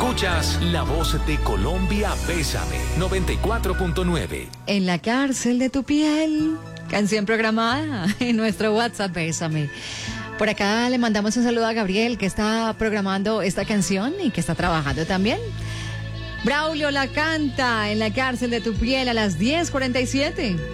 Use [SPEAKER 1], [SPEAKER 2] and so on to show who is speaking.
[SPEAKER 1] Escuchas La Voz de Colombia, Bésame, 94.9.
[SPEAKER 2] En la cárcel de tu piel, canción programada en nuestro WhatsApp, Bésame. Por acá le mandamos un saludo a Gabriel, que está programando esta canción y que está trabajando también. Braulio la canta en la cárcel de tu piel a las 10:47.